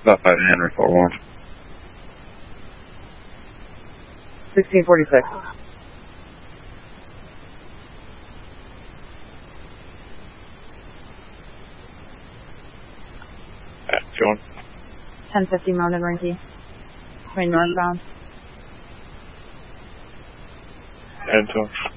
About 5 Henry 41. 1646. John. 1050 Mountain Rinky. Going northbound. Anton.